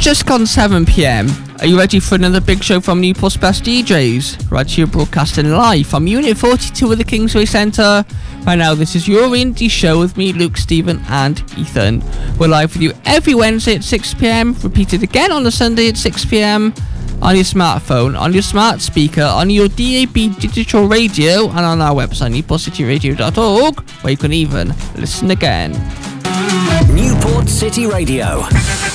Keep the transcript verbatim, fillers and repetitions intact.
just gone seven p.m. Are you ready for another big show from Newport's best D Js? Right here broadcasting live from Unit forty-two of the Kingsway Centre. Right now, this is your indie show with me, Luke, Stephen and Ethan. We're live with you every Wednesday at six p.m, repeated again on a Sunday at six p.m, on your smartphone, on your smart speaker, on your D A B digital radio, and on our website, newport city radio dot org, where you can even listen again. Newport City Radio.